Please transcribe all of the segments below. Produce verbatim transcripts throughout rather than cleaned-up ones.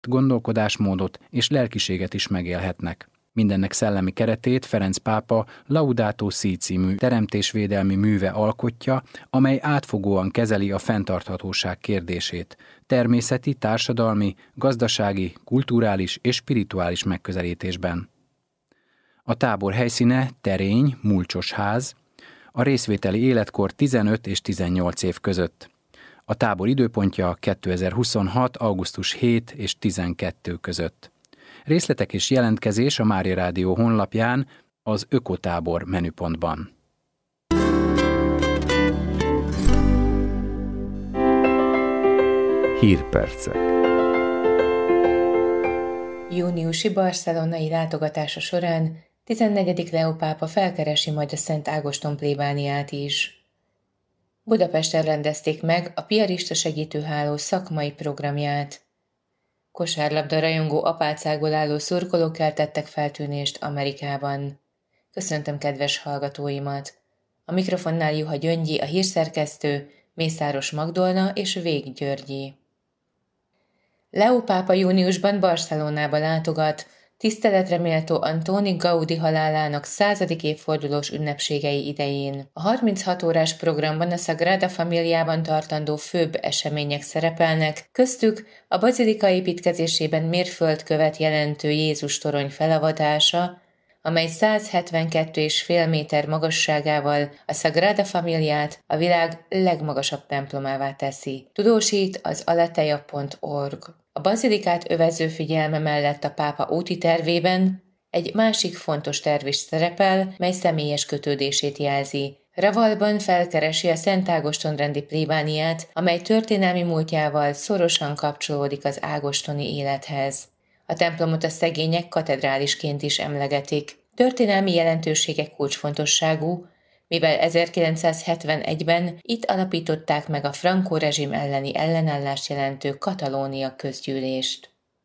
gondolkodásmódot és lelkiséget is megélhetnek. Mindennek szellemi keretét Ferenc pápa Laudato Si című teremtésvédelmi műve alkotja, amely átfogóan kezeli a fenntarthatóság kérdését, természeti, társadalmi, gazdasági, kulturális és spirituális megközelítésben. A tábor helyszíne terény, mulcsos ház, a részvételi életkor tizenöt és tizennyolc év között. A tábor időpontja kétezer-huszonhat. augusztus hetedike és tizenkettő között. Részletek és jelentkezés a Mária Rádió honlapján, az Ökotábor menüpontban. Hírpercek. Júniusi barcelonai látogatása során tizennegyedik Leó pápa felkeresi majd a Szent Ágoston plébániát is. Budapesten rendezték meg a Piarista Segítőháló szakmai programját. Kosárlabda rajongó apácákból álló szurkolók keltettek feltűnést Amerikában. Köszöntöm kedves hallgatóimat! A mikrofonnál Juha Gyöngyi, a hírszerkesztő, Mészáros Magdolna és Vég Györgyi. Leó pápa júniusban Barcelonába látogat, tiszteletre méltó Antoni Gaudí halálának századik évfordulós ünnepségei idején. A harminchat órás programban a Sagrada Familiában tartandó főbb események szerepelnek, köztük a bazilika építkezésében mérföldkövet jelentő Jézus torony felavatása, amely száz hetvenkettő egész öt méter magasságával a Sagrada Familiát a világ legmagasabb templomává teszi, tudósít az aleteia pont org. A bazilikát övező figyelme mellett a pápa úti tervében egy másik fontos terv is szerepel, mely személyes kötődését jelzi. Ravalban felkeresi a Szent Ágoston rendi plébániát, amely történelmi múltjával szorosan kapcsolódik az ágostoni élethez. A templomot a szegények katedrálisként is emlegetik. Történelmi jelentősége kulcsfontosságú, mivel ezerkilencszázhetvenegyben itt alapították meg a Franco rezsim elleni ellenállást jelentő Katalónia közgyűlést.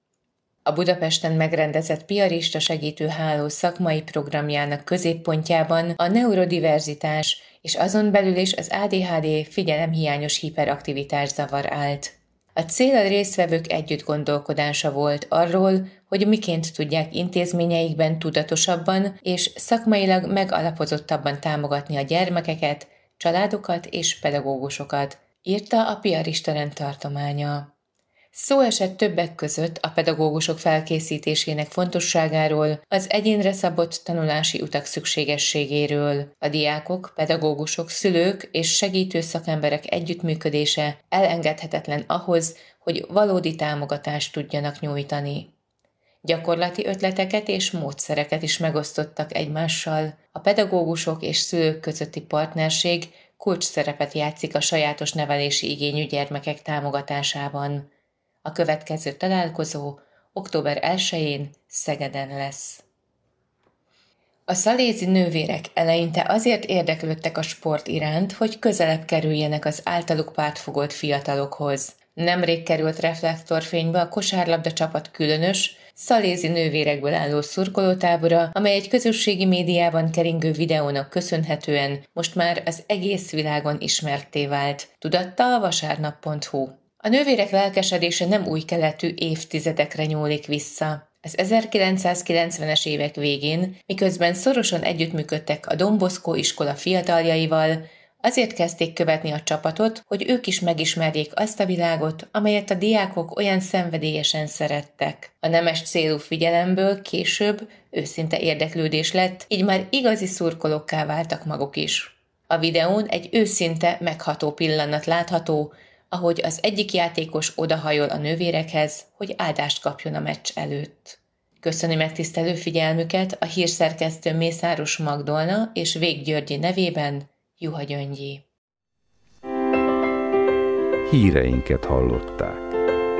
A Budapesten megrendezett Piarista Segítőháló szakmai programjának középpontjában a neurodiverzitás és azon belül is az á dé há dé figyelemhiányos hiperaktivitás zavar állt. A cél a résztvevők együtt gondolkodása volt arról, hogy miként tudják intézményeikben tudatosabban és szakmailag megalapozottabban támogatni a gyermekeket, családokat és pedagógusokat, írta a Piarista rendtartománya. Szó esett többek között a pedagógusok felkészítésének fontosságáról, az egyénre szabott tanulási utak szükségességéről. A diákok, pedagógusok, szülők és segítő szakemberek együttműködése elengedhetetlen ahhoz, hogy valódi támogatást tudjanak nyújtani. Gyakorlati ötleteket és módszereket is megosztottak egymással. A pedagógusok és szülők közötti partnerség kulcs szerepet játszik a sajátos nevelési igényű gyermekek támogatásában. A következő találkozó október elsején Szegeden lesz. A szalézi nővérek eleinte azért érdeklődtek a sport iránt, hogy közelebb kerüljenek az általuk pártfogolt fiatalokhoz. Nemrég került reflektorfénybe a kosárlabda csapat különös, szalézi nővérekből álló szurkolótábora, amely egy közösségi médiában keringő videónak köszönhetően most már az egész világon ismertté vált, tudatta a vasárnap pont hu. A nővérek lelkesedése nem új keletű, évtizedekre nyúlik vissza. Az ezerkilencszázkilencvenes évek végén, miközben szorosan együttműködtek a Don Bosco iskola fiataljaival, azért kezdték követni a csapatot, hogy ők is megismerjék azt a világot, amelyet a diákok olyan szenvedélyesen szerettek. A nemes célú figyelemből később őszinte érdeklődés lett, így már igazi szurkolókká váltak maguk is. A videón egy őszinte, megható pillanat látható, ahogy az egyik játékos odahajol a nővérekhez, hogy áldást kapjon a meccs előtt. Köszöni megtisztelő figyelmüket a hírszerkesztő Mészáros Magdolna és Vég Györgyi nevében Juha Gyöngyi. Híreinket hallották.